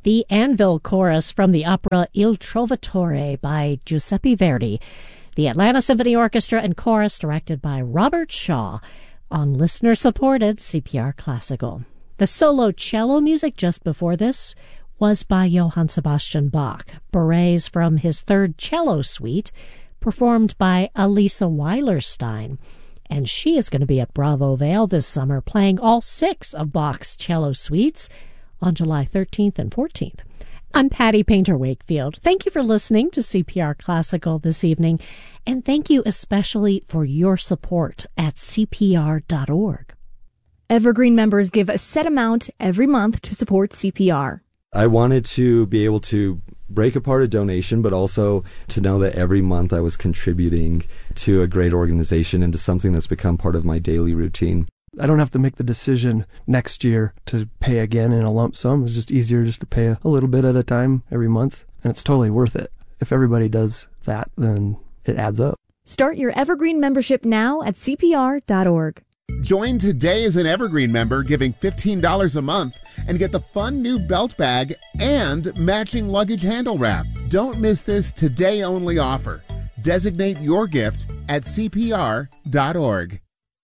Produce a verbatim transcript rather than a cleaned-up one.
the Anvil Chorus from the opera Il Trovatore by Giuseppe Verdi, the Atlanta Symphony Orchestra and Chorus directed by Robert Shaw, on listener-supported C P R Classical. The solo cello music just before this was by Johann Sebastian Bach, bérets from his third cello suite, performed by Alisa Weilerstein. And she is going to be at Bravo Vale this summer playing all six of Bach's cello suites on July thirteenth and fourteenth. I'm Patty Painter-Wakefield. Thank you for listening to C P R Classical this evening, and thank you especially for your support at C P R dot org. Evergreen members give a set amount every month to support C P R. I wanted to be able to break apart a donation, but also to know that every month I was contributing to a great organization and to something that's become part of my daily routine. I don't have to make the decision next year to pay again in a lump sum. It's just easier just to pay a little bit at a time every month, and it's totally worth it. If everybody does that, then it adds up. Start your Evergreen membership now at C P R dot org. Join today as an Evergreen member, giving fifteen dollars a month, and get the fun new belt bag and matching luggage handle wrap. Don't miss this today-only offer. Designate your gift at C P R dot org.